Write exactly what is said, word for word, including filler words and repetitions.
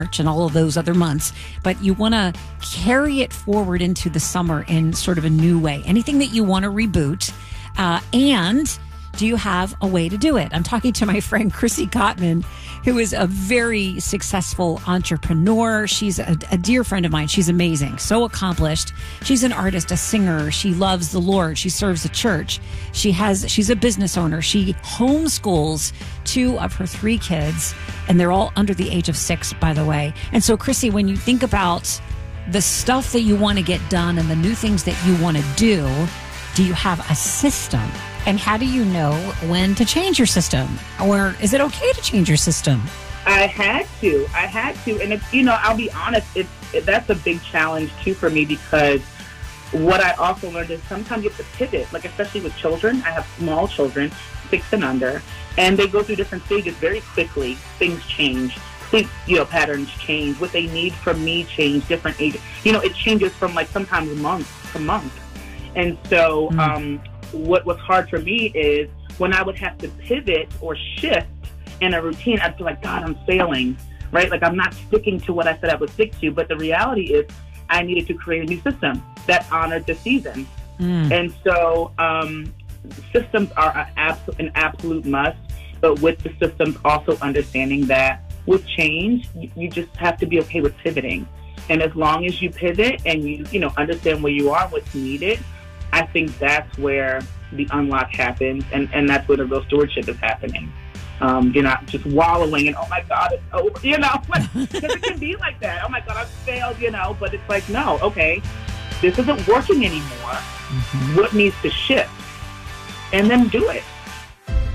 March and all of those other months, but you want to carry it forward into the summer in sort of a new way. Anything that you want to reboot, uh, and do you have a way to do it? I'm talking to my friend Chrissy Gottman, who is a very successful entrepreneur. She's a, a dear friend of mine. She's amazing, so accomplished. She's an artist, a singer. She loves the Lord. She serves a church. She has. She's a business owner. She homeschools two of her three kids, and they're all under the age of six, by the way. And so, Chrissy, when you think about the stuff that you want to get done and the new things that you want to do, do you have a system? And how do you know when to change your system? Or is it okay to change your system? I had to. I had to. And, it's, you know, I'll be honest, it's, it, that's a big challenge, too, for me, because what I also learned is sometimes you have to pivot, like especially with children. I have small children, six and under, and they go through different stages very quickly. Things change. Sleep, you know, patterns change. What they need from me change, different ages. You know, it changes from, like, sometimes month to month. And so... Mm. um What was hard for me is when I would have to pivot or shift in a routine, I'd feel like, God, I'm failing, right? Like I'm not sticking to what I said I would stick to. But the reality is I needed to create a new system that honored the season. Mm. And so um, systems are an absolute, an absolute must. But with the systems, also understanding that with change, you, you just have to be okay with pivoting. And as long as you pivot and you, you know, understand where you are, what's needed, I think that's where the unlock happens, and, and that's where the real stewardship is happening. Um, you're not just wallowing and, oh, my God, it's over, you know, because it can be like that. Oh, my God, I've failed, you know, but it's like, no, okay, this isn't working anymore. Mm-hmm. What needs to shift? And then do it.